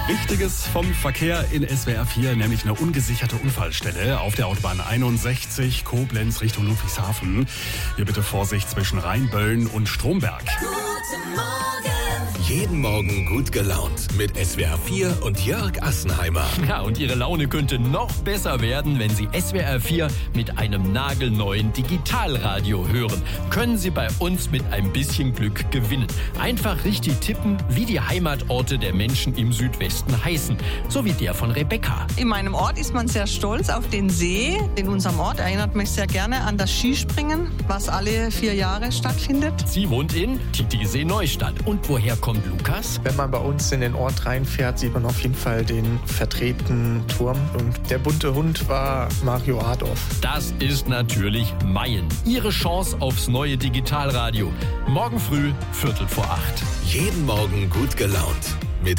Wichtiges vom Verkehr in SWR 4, nämlich eine ungesicherte Unfallstelle auf der Autobahn 61 Koblenz Richtung Ludwigshafen. Hier bitte Vorsicht zwischen Rheinböllen und Stromberg. Guten Morgen. Jeden Morgen gut gelaunt mit SWR 4 und Jörg Assenheimer. Ja, und Ihre Laune könnte noch besser werden, wenn Sie SWR 4 mit einem nagelneuen Digitalradio hören. Können Sie bei uns mit ein bisschen Glück gewinnen. Einfach richtig tippen, wie die Heimatorte der Menschen im Südwesten heißen. So wie der von Rebecca. In meinem Ort ist man sehr stolz auf den See. In unserem Ort erinnert mich sehr gerne an das Skispringen, was alle 4 Jahre stattfindet. Sie wohnt in Titisee Neustadt. Und woher kommt Lukas? Wenn man bei uns in den Ort reinfährt, sieht man auf jeden Fall den verdrehten Turm. Und der bunte Hund war Mario Adorf. Das ist natürlich Mayen. Ihre Chance aufs neue Digitalradio. Morgen früh, 7:45. Jeden Morgen gut gelaunt.